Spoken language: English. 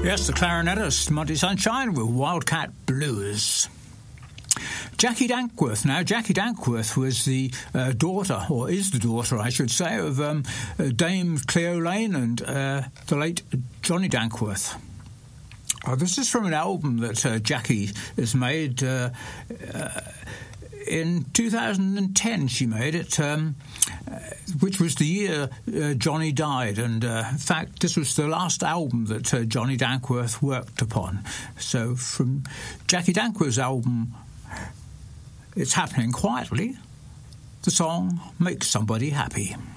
Yes, the clarinetist Monty Sunshine with Wildcat Blues. Jackie Dankworth. Now, Jackie Dankworth was the daughter, or is the daughter, I should say, of Dame Cleo Lane and the late Johnny Dankworth. This is from an album that Jackie has made. In 2010 she made it, which was the year Johnny died, and in fact this was the last album that Johnny Dankworth worked upon. So from Jackie Dankworth's album It's Happening Quietly, the song Make Somebody Happy.